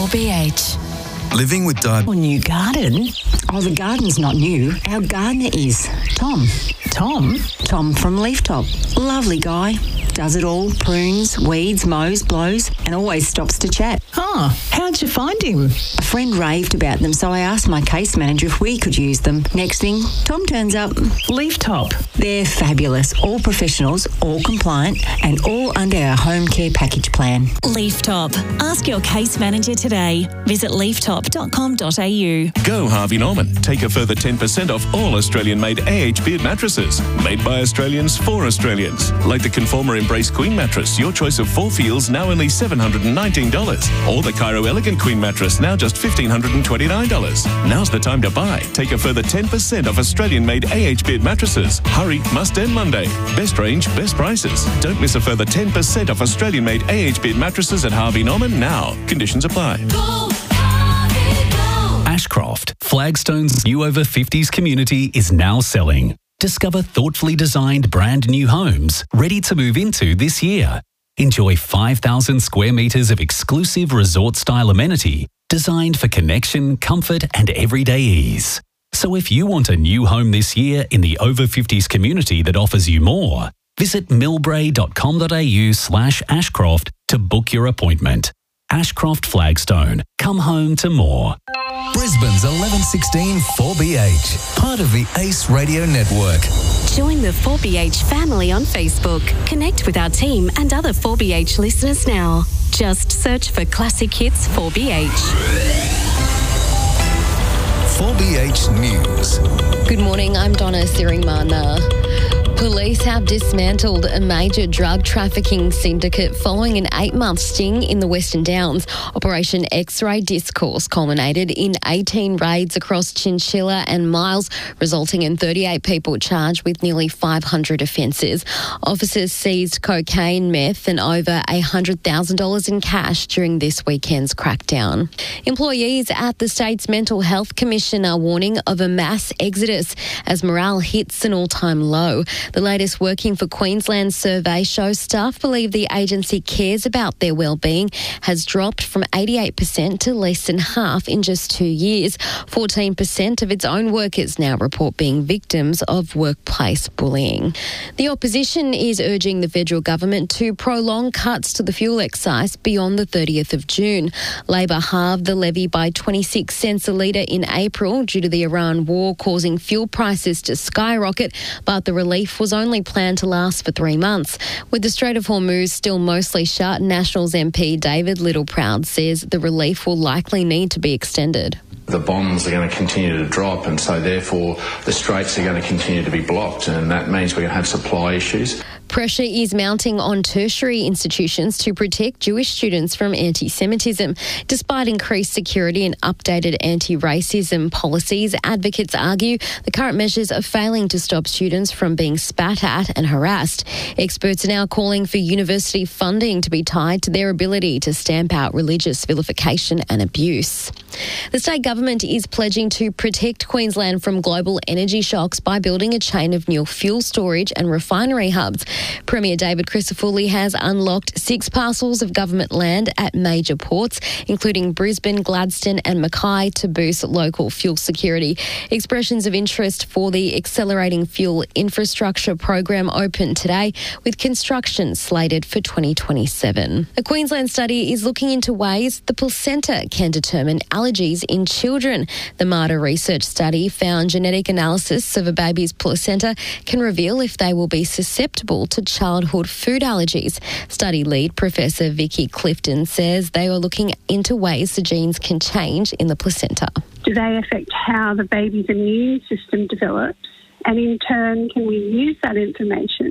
4BH. Living with diabetes. Oh, new garden? Oh, the garden's not new. Our gardener is. Tom. Tom from Leaftop. Lovely guy. Does it all. Prunes, weeds, mows, blows, and always stops to chat. Oh, how'd you find him? A friend raved about them, so I asked my case manager if we could use them. Next thing, Tom turns up. Leaftop. They're fabulous. All professionals, all compliant, and all under our home care package plan. Leaftop. Ask your case manager today. Visit leaftop.com.au. Go Harvey Norman. Take a further 10% off all Australian-made AH Beard mattresses. Made by Australians for Australians. Like the Conformer Embrace Queen mattress, your choice of 4 feels, now only $719. Or the Cairo Elegant Queen mattress, now just $1,529. Now's the time to buy. Take a further 10% off Australian-made AH Beard mattresses. Hurry, must end Monday. Best range, best prices. Don't miss a further 10% off Australian-made AH Beard mattresses at Harvey Norman now. Conditions apply. Ashcroft, Flagstone's new over 50s community, is now selling. Discover thoughtfully designed brand new homes ready to move into this year. Enjoy 5,000 square metres of exclusive resort-style amenity designed for connection, comfort and everyday ease. So if you want a new home this year in the over 50s community that offers you more, visit millbrae.com.au/Ashcroft to book your appointment. Ashcroft Flagstone. Come home to more. Brisbane's 1116 4BH, part of the Ace Radio Network. Join the 4BH family on Facebook. Connect with our team and other 4BH listeners now. Just search for Classic Hits 4BH. 4BH News. Good morning, I'm Donna Siringmana. Police have dismantled a major drug trafficking syndicate following an 8-month sting in the Western Downs. Operation X-Ray Discourse culminated in 18 raids across Chinchilla and Miles, resulting in 38 people charged with nearly 500 offences. Officers seized cocaine, meth and over $100,000 in cash during this weekend's crackdown. Employees at the state's Mental Health Commission are warning of a mass exodus as morale hits an all-time low. The latest Working for Queensland survey shows staff believe the agency cares about their well-being has dropped from 88% to less than half in just 2 years. 14% of its own workers now report being victims of workplace bullying. The opposition is urging the federal government to prolong cuts to the fuel excise beyond the 30th of June. Labor halved the levy by 26 cents a litre in April due to the Iran war causing fuel prices to skyrocket, but the relief was only planned to last for 3 months. With the Strait of Hormuz still mostly shut, Nationals MP David Littleproud says the relief will likely need to be extended. The bonds are going to continue to drop, and so therefore the straits are going to continue to be blocked, and that means we're going to have supply issues. Pressure is mounting on tertiary institutions to protect Jewish students from anti-Semitism. Despite increased security and updated anti-racism policies, advocates argue the current measures are failing to stop students from being spat at and harassed. Experts are now calling for university funding to be tied to their ability to stamp out religious vilification and abuse. The state government is pledging to protect Queensland from global energy shocks by building a chain of new fuel storage and refinery hubs. Premier David Crisafulli has unlocked 6 parcels of government land at major ports, including Brisbane, Gladstone and Mackay, to boost local fuel security. Expressions of interest for the Accelerating Fuel Infrastructure program opened today, with construction slated for 2027. A Queensland study is looking into ways the placenta can determine allergies in children. The MARTA research study found genetic analysis of a baby's placenta can reveal if they will be susceptible to childhood food allergies. Study lead Professor Vicky Clifton says they are looking into ways the genes can change in the placenta. Do they affect how the baby's immune system develops? And in turn, can we use that information